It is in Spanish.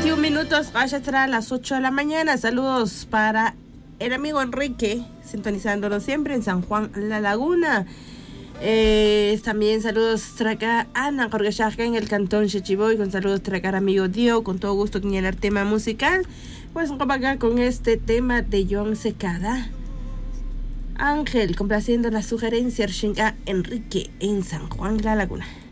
21 minutos, ya estará a las 8 de la mañana. Saludos para el amigo Enrique, sintonizándonos siempre en San Juan La Laguna. También saludos traca Ana Jorge Shaka en el cantón Chechiboy, con saludos tracar amigo Dio, con todo gusto en el tema musical. Pues vamos acá con este tema de John Secada. Ángel, complaciendo la sugerencia Enrique en San Juan La Laguna.